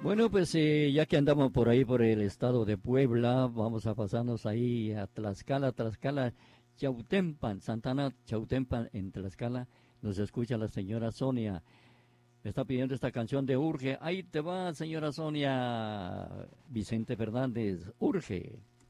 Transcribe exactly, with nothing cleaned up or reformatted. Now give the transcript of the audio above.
Bueno, pues eh, ya que andamos por ahí, por el estado de Puebla, vamos a pasarnos ahí a Tlaxcala, Tlaxcala, Chautempan, Santana, Chautempan, en Tlaxcala. Nos escucha la señora Sonia. Me está pidiendo esta canción de Urge. Ahí te va, señora Sonia. Vicente Fernández, Urge.